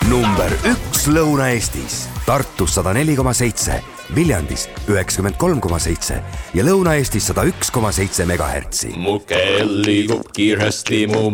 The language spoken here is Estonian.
number 1 Lõuna-Eestis. Tartus 104,7, Viljandis 93,7 ja Lõuna-Eestis 101,7 megahertsi. Mu kell liigub kiiresti, mu